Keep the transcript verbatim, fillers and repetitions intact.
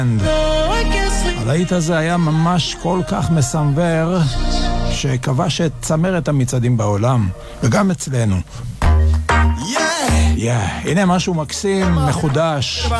הלהיט הזה היה ממש כל כך מסמבר שכבש את צמרת המצעדים בעולם וגם אצלנו. yeah. yeah. הנה משהו מקסים, מחודש,